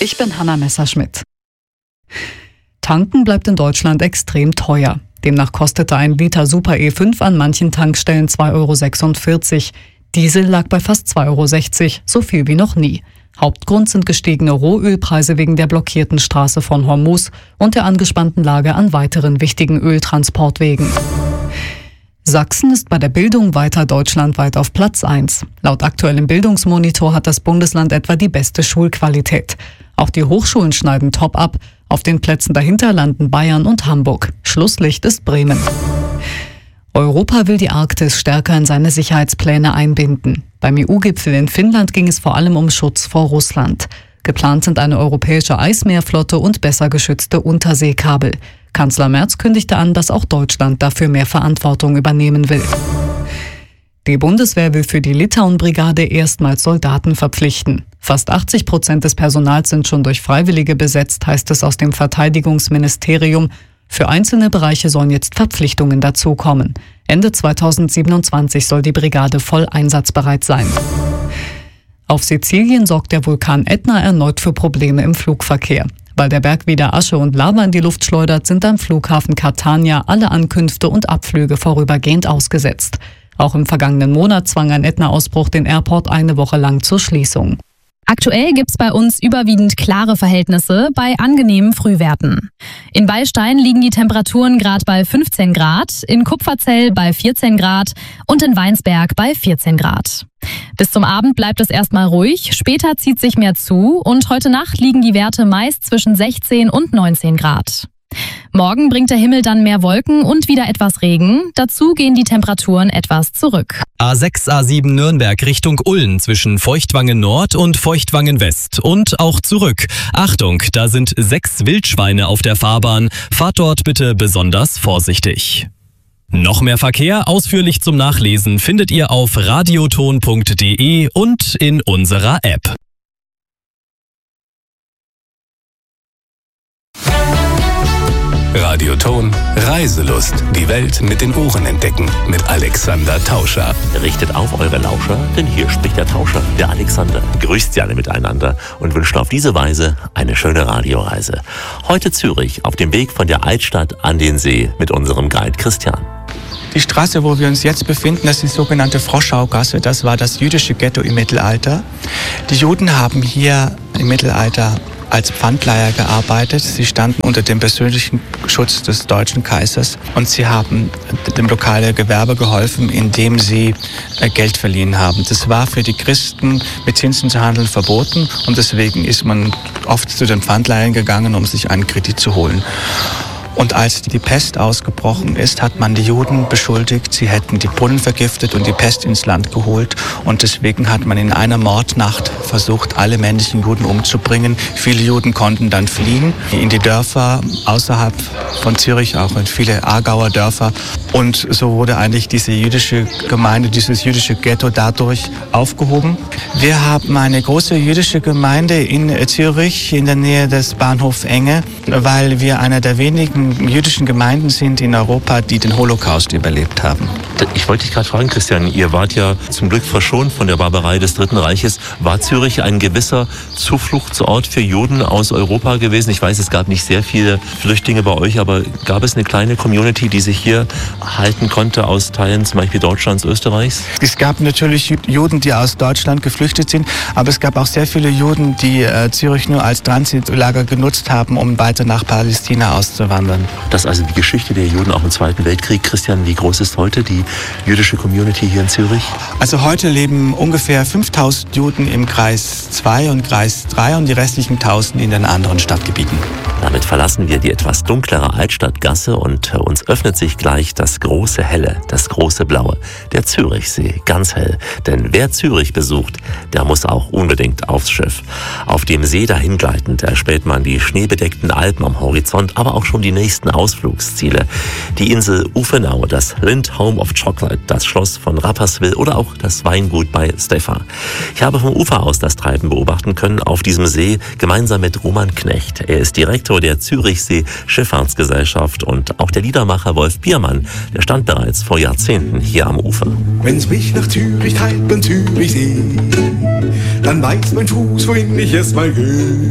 Ich bin Hanna Messerschmidt. Tanken bleibt in Deutschland extrem teuer. Demnach kostete ein Liter Super E5 an manchen Tankstellen 2,46 €. Diesel lag bei fast 2,60 €, so viel wie noch nie. Hauptgrund sind gestiegene Rohölpreise wegen der blockierten Straße von Hormuz und der angespannten Lage an weiteren wichtigen Öltransportwegen. Sachsen ist bei der Bildung weiter deutschlandweit auf Platz 1. Laut aktuellem Bildungsmonitor hat das Bundesland etwa die beste Schulqualität. Auch die Hochschulen schneiden top ab. Auf den Plätzen dahinter landen Bayern und Hamburg. Schlusslicht ist Bremen. Europa will die Arktis stärker in seine Sicherheitspläne einbinden. Beim EU-Gipfel in Finnland ging es vor allem um Schutz vor Russland. Geplant sind eine europäische Eismeerflotte und besser geschützte Unterseekabel. Kanzler Merz kündigte an, dass auch Deutschland dafür mehr Verantwortung übernehmen will. Die Bundeswehr will für die Litauen-Brigade erstmals Soldaten verpflichten. Fast 80% des Personals sind schon durch Freiwillige besetzt, heißt es aus dem Verteidigungsministerium. Für einzelne Bereiche sollen jetzt Verpflichtungen dazukommen. Ende 2027 soll die Brigade voll einsatzbereit sein. Auf Sizilien sorgt der Vulkan Ätna erneut für Probleme im Flugverkehr. Weil der Berg wieder Asche und Lava in die Luft schleudert, sind am Flughafen Catania alle Ankünfte und Abflüge vorübergehend ausgesetzt. Auch im vergangenen Monat zwang ein Ätna-Ausbruch den Airport eine Woche lang zur Schließung. Aktuell gibt's bei uns überwiegend klare Verhältnisse bei angenehmen Frühwerten. In Beilstein liegen die Temperaturen gerade bei 15 Grad, in Kupferzell bei 14 Grad und in Weinsberg bei 14 Grad. Bis zum Abend bleibt es erstmal ruhig, später zieht sich mehr zu und heute Nacht liegen die Werte meist zwischen 16 und 19 Grad. Morgen bringt der Himmel dann mehr Wolken und wieder etwas Regen. Dazu gehen die Temperaturen etwas zurück. A6, A7 Nürnberg Richtung Ulm zwischen Feuchtwangen Nord und Feuchtwangen West und auch zurück. Achtung, da sind 6 Wildschweine auf der Fahrbahn. Fahrt dort bitte besonders vorsichtig. Noch mehr Verkehr ausführlich zum Nachlesen findet ihr auf radioton.de und in unserer App. Radioton Reiselust. Die Welt mit den Ohren entdecken. Mit Alexander Tauscher. Richtet auf eure Lauscher, denn hier spricht der Tauscher, der Alexander. Grüßt sie alle miteinander und wünscht auf diese Weise eine schöne Radioreise. Heute Zürich, auf dem Weg von der Altstadt an den See mit unserem Guide Christian. Die Straße, wo wir uns jetzt befinden, das ist die sogenannte Froschaugasse. Das war das jüdische Ghetto im Mittelalter. Die Juden haben hier im Mittelalter als Pfandleiher gearbeitet. Sie standen unter dem persönlichen Schutz des deutschen Kaisers und sie haben dem lokalen Gewerbe geholfen, indem sie Geld verliehen haben. Das war für die Christen mit Zinsen zu handeln verboten und deswegen ist man oft zu den Pfandleihern gegangen, um sich einen Kredit zu holen. Und als die Pest ausgebrochen ist, hat man die Juden beschuldigt, sie hätten die Brunnen vergiftet und die Pest ins Land geholt. Und deswegen hat man in einer Mordnacht versucht, alle männlichen Juden umzubringen. Viele Juden konnten dann fliehen in die Dörfer außerhalb von Zürich, auch in viele Aargauer Dörfer. Und so wurde eigentlich diese jüdische Gemeinde, dieses jüdische Ghetto dadurch aufgehoben. Wir haben eine große jüdische Gemeinde in Zürich in der Nähe des Bahnhofs Enge, weil wir einer der wenigen jüdischen Gemeinden sind in Europa, die den Holocaust überlebt haben. Ich wollte dich gerade fragen, Christian, ihr wart ja zum Glück verschont von der Barbarei des Dritten Reiches. War Zürich ein gewisser Zufluchtsort für Juden aus Europa gewesen? Ich weiß, es gab nicht sehr viele Flüchtlinge bei euch, aber gab es eine kleine Community, die sich hier halten konnte aus Teilen zum Beispiel Deutschlands, Österreichs? Es gab natürlich Juden, die aus Deutschland geflüchtet sind, aber es gab auch sehr viele Juden, die Zürich nur als Transitlager genutzt haben, um weiter nach Palästina auszuwandern. Das ist also die Geschichte der Juden auch im Zweiten Weltkrieg. Christian, wie groß ist heute die jüdische Community hier in Zürich? Also heute leben ungefähr 5000 Juden im Kreis 2 und Kreis 3 und die restlichen 1000 in den anderen Stadtgebieten. Damit verlassen wir die etwas dunklere Altstadtgasse und uns öffnet sich gleich das große Helle, das große Blaue, der Zürichsee, ganz hell. Denn wer Zürich besucht, der muss auch unbedingt aufs Schiff. Auf dem See dahingleitend erspäht man die schneebedeckten Alpen am Horizont, aber auch schon die nächsten Ausflugsziele. Die Insel Uffenau, das Lind Home of Chocolate, das Schloss von Rapperswil oder auch das Weingut bei Stefan. Ich habe vom Ufer aus das Treiben beobachten können auf diesem See, gemeinsam mit Roman Knecht. Er ist Direktor der Zürichsee Schifffahrtsgesellschaft und auch der Liedermacher Wolf Biermann, der stand bereits vor Jahrzehnten hier am Ufer. Wenn's mich nach Zürich treibt, Zürichsee, dann weiß mein Fuß, wohin ich erst mal geh.